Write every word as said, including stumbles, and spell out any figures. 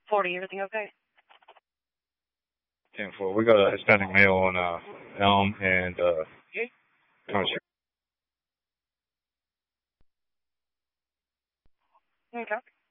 forty, everything okay? ten four. We got a Hispanic male on uh, Elm and uh, Country. Okay.